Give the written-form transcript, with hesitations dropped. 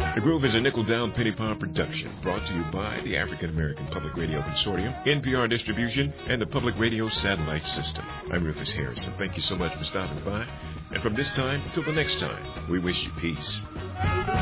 The Groove is a nickel-down, penny-pound production brought to you by the African American Public Radio Consortium, NPR Distribution, and the Public Radio Satellite System. I'm Rufus Harrison. Thank you so much for stopping by. And from this time until the next time, we wish you peace.